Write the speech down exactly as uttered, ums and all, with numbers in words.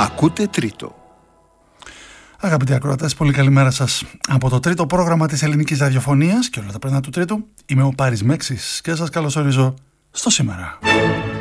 Ακούτε Τρίτο. Αγαπητοί ακροατές, πολύ καλημέρα σας από το τρίτο πρόγραμμα της ελληνικής ραδιοφωνίας και όλα τα πρένα του Τρίτου. Είμαι ο Πάρης Μέξης και σας καλωσορίζω στο σήμερα.